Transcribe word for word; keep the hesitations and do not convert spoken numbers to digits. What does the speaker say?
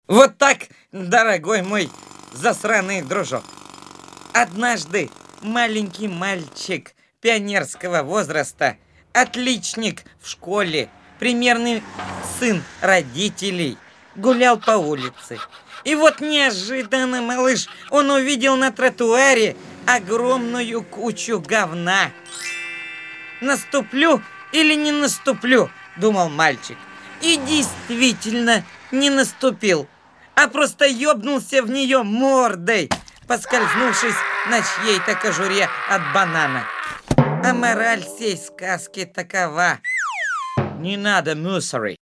Вот так, дорогой мой засраный дружок. Однажды маленький мальчик пионерского возраста, отличник в школе, примерный сын родителей, гулял по улице. И вот неожиданно, малыш, он увидел на тротуаре огромную кучу говна. «Наступлю или не наступлю?» — думал мальчик. И действительно не наступил, а просто ёбнулся в нее мордой, поскользнувшись на чьей-то кожуре от банана. А мораль сей сказки такова: не надо мусорить.